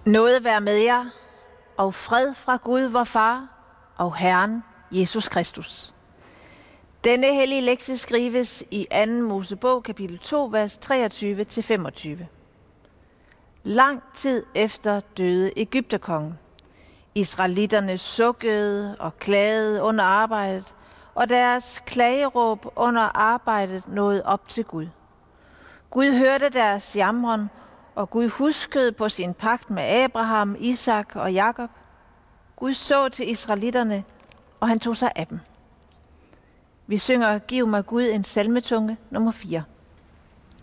Nåde være med jer, og fred fra Gud, vor Far, og Herren Jesus Kristus. Denne hellige lektie skrives i 2. Mosebog, kapitel 2, vers 23-25. Lang tid efter døde Egypterkongen. Israelitterne sukkede og klagede under arbejdet, og deres klageråb under arbejdet nåede op til Gud. Gud hørte deres jamren, og Gud huskede på sin pagt med Abraham, Isak og Jakob. Gud så til israelitterne, og han tog sig af dem. Vi synger Giv mig Gud en salmetunge, nummer 4.